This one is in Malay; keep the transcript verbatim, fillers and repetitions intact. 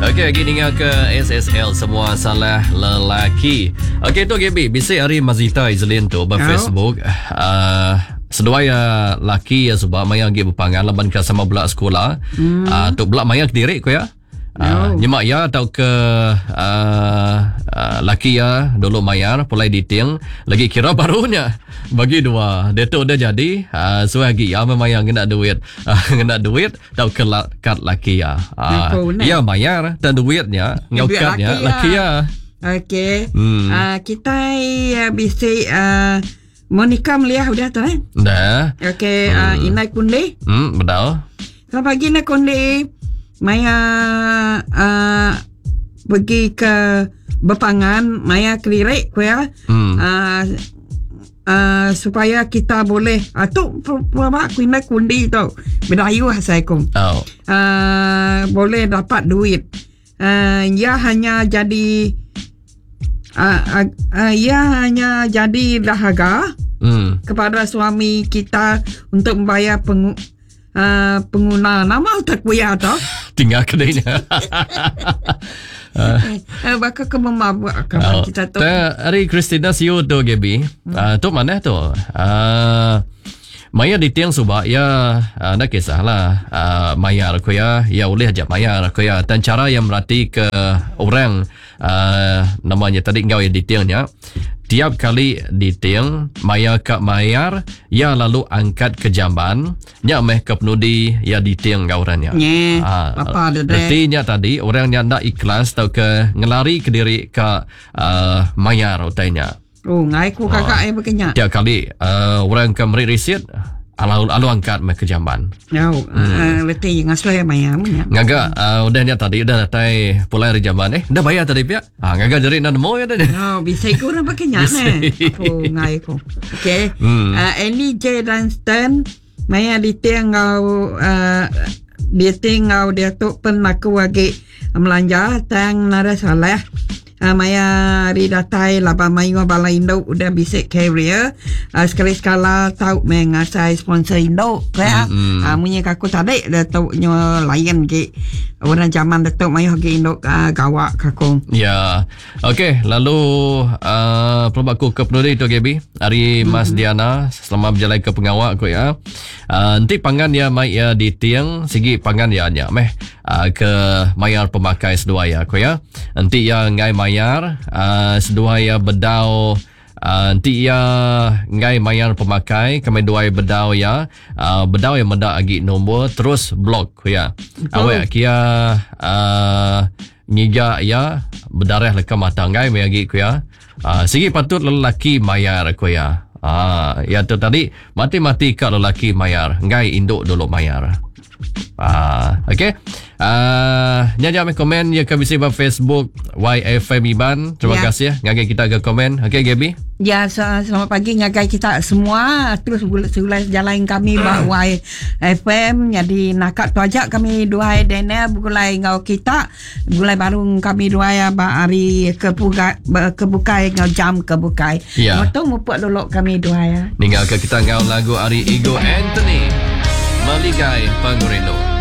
Okey, lagi tinggal ke S S L semua salah lelaki. Okey tu Gaby, bisik hari Mazita Izlin tu ber Facebook. Uh, Seduaya laki ya sebab maya gi berpangan laban ke sama belak sekolah. Hmm. Uh, tu belak maya ke diri ko ya. Uh, no. Nyemak ya atau ke uh, uh, laki ya dulu mayar pulai diting lagi kira barunya bagi dua dia tu dah jadi uh, so lagi ya memayang kena duit uh, kena duit tau ke kad laki ya uh, ya mayar dan duitnya ngaukatnya laki ya. Okey. Hmm. Uh, kita uh, bisa uh, Monica melihat udah tu eh? Dah. Okey, hmm. uh, inai kundi. Hmm, betul. Selamat pagi nak kundi. Maya uh, pergi ke berpangan, Maya kelirik ko ya. Hmm. Uh, uh, supaya kita boleh atuk apa aku inai kundi tu. Bedayu hasai ko. Oh. Uh, boleh dapat duit. Uh, ia hanya jadi uh, uh, uh, ia hanya jadi dahaga hmm. kepada suami kita untuk membayar pengu, uh, pengguna nama tak kuya tu. Tinggal kedainya. uh, Bakal ke memabuk kapan oh. kita tu. Hari Christina siu tu Gaby. Hmm. Uh, tu mana tu? Uh, Maya di tiang subak ya uh, nak kisahlah uh, mayar ko ya ya boleh aja mayar ko ya dan cara yang berarti ke orang uh, namanya tadi engkau yang di tiangnya tiap kali di tiang maya kak mayar ya lalu angkat ke jamban nya meh ke penudi ya di tiang gauranya yeah, uh, apa ada artinya tadi orang yang nak ikhlas tau ke ngelari ke diri ke uh, mayar utainya. Oh, ngai ku kakak ai berkenyak. Tiap kali uh, orang ke meri risit alu alu angkat me ke jamban. Ya, hmm. letih ngaslah mayam nya. Ngaga uh, udah nya tadi udah datai pulai dari jamban eh. Dah bayar tadi pia. Ah ngaga jeri nan mo ya tadi. Oh, bisa ku orang berkenyak ne. Aku ngai ku. Okey. Hmm. Uh, Andy J Dunstan maya di tiangau uh, dia tinggal dia tu pen maku wagi melanja tang nara salah. Uh, maya ri datai laba mayo bala Indo udah bisik carrier uh, sekali sekala tahu mengasai sponsor Indo kayak mm-hmm. uh, munyi kaku tadi dah tahu nyo layan ke orang zaman datuk mayo ke Indo uh, gawak kaku ya. Okey, lalu uh, perbaku ke penuri tu Gaby hari Mas mm-hmm. Diana selamat berjalan ke pengawak ko ya. Uh, nanti pangan ya mai ya di tiang segi pangan ya nya meh uh, ke mayar pemakai sedua ya ko ya. Nanti ya ngai mayar uh, sedua ya bedau uh, nanti ya ngai mayar pemakai kami dua bedau ya uh, bedau yang mendak agi nombor terus blok ko ya. Awak kia uh, ngiga ya bedarah leka mata ngai mai agi ko ya. Uh, segi patut lelaki mayar ko ya. Ah, ya tu tadi mati-mati kat lelaki mayar, ngai induk dulu mayar. Ah, okey. Ah, nyanyi komen ya ke bisi Facebook Y F M Iban. Terima ya. kasih ya ngagai kita ke komen. Okey Gaby. Ya, selamat pagi ngagai kita semua terus sulai jalan kami bah Y F M jadi nakat tu aja kami dua dene bulai ngau kita bulai baru kami dua ya ba hari kebuka kebukai ngau jam kebukai. Ya. Betul mupuk dulu kami dua ya. Ninggal ke kita ngau lagu Ari Ego Anthony Maligai Pangurino.